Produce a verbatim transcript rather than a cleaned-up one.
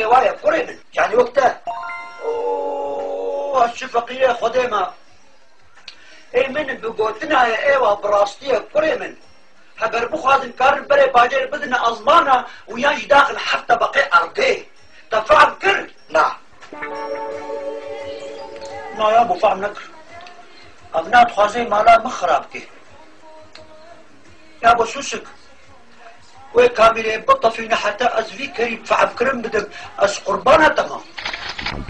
وايا كوري من يعني وقتها اوه الشفقية خدي ما اي من بقوتنا يا ايوه براستية كوري من هبر بخوازن كارن بري باجر بدنا ازمانا ويانج داخل حتى بقي ارضي تفهم كر لا لا يا ابو فهم نكر ابنات خوازي مالا مخرابكي يا ابو سوسك وي كاميري بطفينا حتى ازفي كريم فعب كرم بدك اس قربانة تمام